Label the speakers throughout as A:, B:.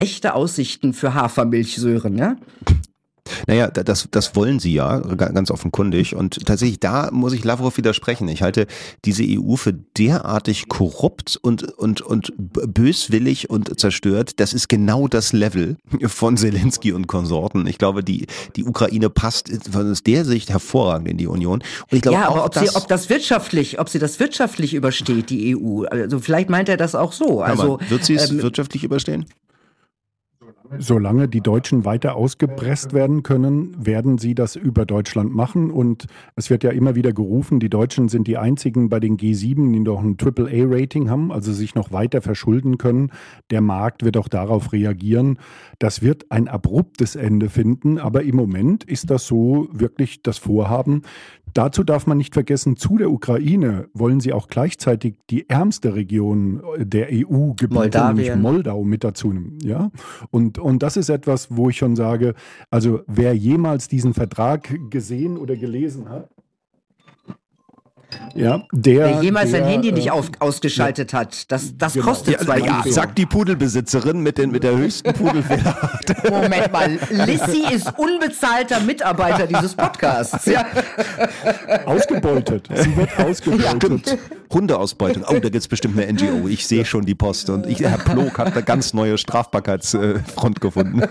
A: echte Aussichten für Hafermilch, Sören, ja?
B: Naja, das wollen sie ja, ganz offenkundig. Und tatsächlich, da muss ich Lavrov widersprechen. Ich halte diese EU für derartig korrupt und böswillig und zerstört. Das ist genau das Level von Zelensky und Konsorten. Ich glaube, die Ukraine passt aus der Sicht hervorragend in die Union. Und ich glaube
A: ja, aber
B: auch,
A: ob sie das wirtschaftlich übersteht, die EU. Also vielleicht meint er das auch so. Also
B: wird sie es wirtschaftlich überstehen?
C: Solange die Deutschen weiter ausgepresst werden können, werden sie das über Deutschland machen. Und es wird ja immer wieder gerufen, die Deutschen sind die einzigen bei den G7, die noch ein AAA-Rating haben, also sich noch weiter verschulden können. Der Markt wird auch darauf reagieren. Das wird ein abruptes Ende finden, aber im Moment ist das so wirklich das Vorhaben. Dazu darf man nicht vergessen, zu der Ukraine wollen sie auch gleichzeitig die ärmste Region der EU gebieten, nämlich Moldau, mit dazu nehmen. Ja? Und das ist etwas, wo ich schon sage, also wer jemals diesen Vertrag gesehen oder gelesen hat, ja,
A: wer jemals sein Handy nicht ausgeschaltet hat, das genau. Kostet 2
B: Euro. Sagt die Pudelbesitzerin mit der höchsten Pudelfehlerrate.
A: Moment mal, Lissy ist unbezahlter Mitarbeiter dieses Podcasts. Ja.
C: Ausgebeutet. Sie wird ausgebeutet.
B: Ja. Hundeausbeutung. Oh, da gibt es bestimmt eine NGO. Ich sehe schon die Post. Und Herr Plog hat eine ganz neue Strafbarkeitsfront gefunden.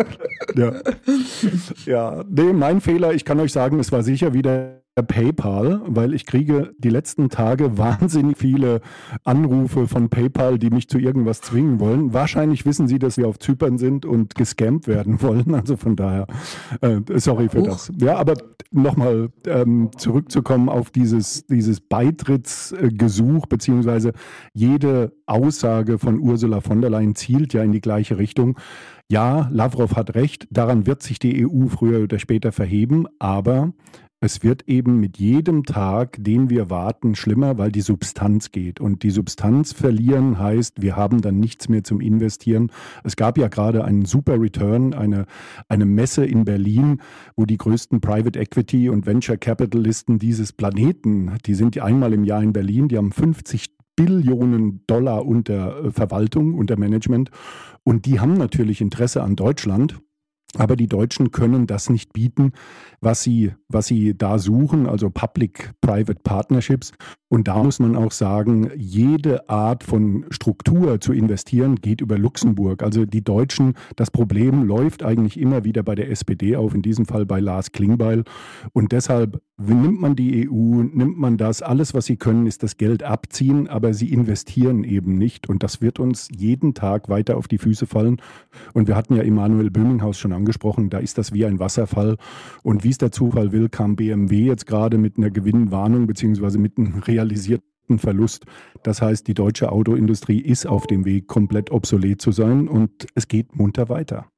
C: Ja, nee, mein Fehler, ich kann euch sagen, es war sicher wieder PayPal, weil ich kriege die letzten Tage wahnsinnig viele Anrufe von PayPal, die mich zu irgendwas zwingen wollen. Wahrscheinlich wissen sie, dass wir auf Zypern sind und gescammt werden wollen. Also von daher, sorry für das. Ja, aber nochmal zurückzukommen auf dieses Beitrittsgesuch, beziehungsweise jede Aussage von Ursula von der Leyen zielt ja in die gleiche Richtung. Ja, Lavrov hat recht, daran wird sich die EU früher oder später verheben, aber es wird eben mit jedem Tag, den wir warten, schlimmer, weil die Substanz geht. Und die Substanz verlieren heißt, wir haben dann nichts mehr zum Investieren. Es gab ja gerade einen super Return, eine Messe in Berlin, wo die größten Private Equity und Venture Capitalisten dieses Planeten, die sind ja einmal im Jahr in Berlin, die haben 50 Billionen Dollar unter Verwaltung, unter Management. Und die haben natürlich Interesse an Deutschland. Aber die Deutschen können das nicht bieten, was sie da suchen, also Public-Private Partnerships. Und da muss man auch sagen, jede Art von Struktur zu investieren geht über Luxemburg. Also die Deutschen, das Problem läuft eigentlich immer wieder bei der SPD auf, in diesem Fall bei Lars Klingbeil. Und deshalb nimmt man die EU, nimmt man das, alles was sie können, ist das Geld abziehen, aber sie investieren eben nicht. Und das wird uns jeden Tag weiter auf die Füße fallen. Und wir hatten ja Emanuel Böminghaus schon angesprochen, da ist das wie ein Wasserfall. Und wie es der Zufall will, kam BMW jetzt gerade mit einer Gewinnwarnung beziehungsweise mit einem realisierten Verlust. Das heißt, die deutsche Autoindustrie ist auf dem Weg, komplett obsolet zu sein und es geht munter weiter.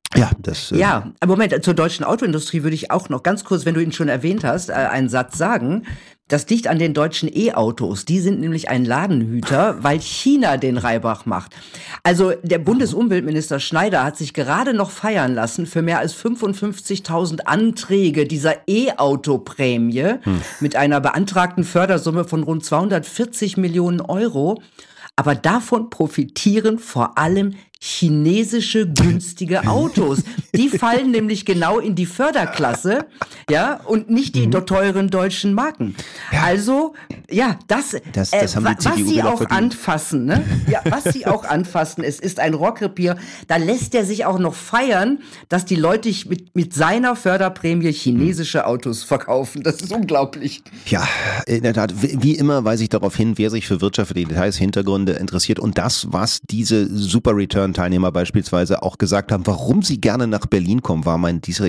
A: Ja, Moment, zur deutschen Autoindustrie würde ich auch noch ganz kurz, wenn du ihn schon erwähnt hast, einen Satz sagen. Das liegt an den deutschen E-Autos. Die sind nämlich ein Ladenhüter, weil China den Reibach macht. Also der Bundesumweltminister Schneider hat sich gerade noch feiern lassen für mehr als 55.000 Anträge dieser E-Auto-Prämie mit einer beantragten Fördersumme von rund 240 Millionen Euro. Aber davon profitieren vor allem chinesische günstige Autos. Die fallen nämlich genau in die Förderklasse, ja, und nicht die teuren deutschen Marken. Ja. Also, ja, das haben die CDU was sie auch verdient. Anfassen, ne? Ja, was sie auch anfassen, es ist ein Rohrkrepierer. Da lässt er sich auch noch feiern, dass die Leute mit seiner Förderprämie chinesische Autos verkaufen. Das ist unglaublich.
B: Ja, in der Tat, wie immer weise ich darauf hin, wer sich für wirtschaftliche Details, Hintergründe interessiert und das, was diese Super Return Teilnehmer beispielsweise auch gesagt haben, warum sie gerne nach Berlin kommen, war mein dieses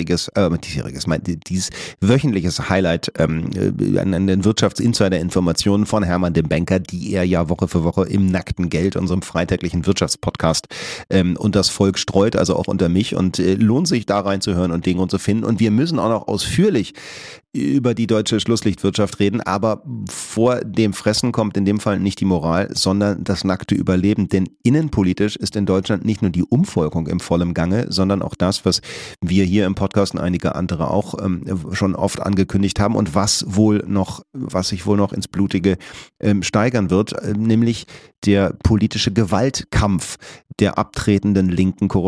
B: wöchentliches Highlight an den Wirtschaftsinsider-Informationen von Hermann dem Banker, die er ja Woche für Woche im nackten Geld, unserem freitäglichen Wirtschaftspodcast, und das Volk streut, also auch unter mich und lohnt sich da reinzuhören und Dinge und zu finden. Und wir müssen auch noch ausführlich über die deutsche Schlusslichtwirtschaft reden, aber vor dem Fressen kommt in dem Fall nicht die Moral, sondern das nackte Überleben. Denn innenpolitisch ist in Deutschland nicht nur die Umvolkung im vollen Gange, sondern auch das, was wir hier im Podcast und einige andere auch schon oft angekündigt haben und was sich wohl noch ins Blutige steigern wird, nämlich der politische Gewaltkampf der abtretenden linken